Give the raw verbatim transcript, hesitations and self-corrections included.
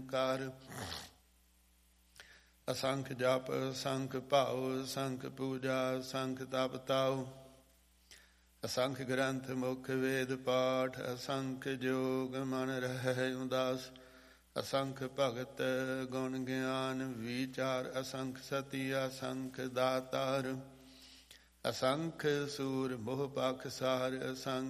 ਨਿਰੰਕਾਰ। ਅਸੰਖ ਜਪ ਅਸੰਖ ਭਾਉ ਅਸੰਖ ਪੂਜਾ ਅਸੰਖ ਤਪ ਤਾਉ। ਅਸੰਖ ਗ੍ਰੰਥ ਮੁਖ ਵੇਦ ਪਾਠ ਅਸੰਖ ਜੋਗ ਮਨ ਰਹਿ ਉਦਾਸ। ਅਸੰਖ ਭਗਤ ਗੁਣ ਗਿਆਨ ਵਿਚਾਰ ਅਸੰਖ ਸਤੀ ਅਸੰਖ ਦਾਤਾਰ। ਅਸੰਖ ਸੂਰ ਮੋਹ ਪਖ ਸਾਰ ਅਸੰਖ